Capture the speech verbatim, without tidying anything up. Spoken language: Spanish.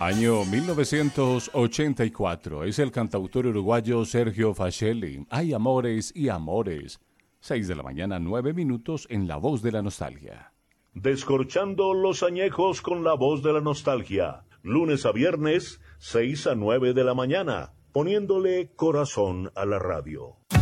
Año mil novecientos ochenta y cuatro. Es el cantautor uruguayo Sergio Facelli. Hay amores y amores. Seis de la mañana, nueve minutos en La Voz de la Nostalgia. Descorchando los añejos con La Voz de la Nostalgia. Lunes a viernes, seis a nueve de la mañana. Poniéndole corazón a la radio.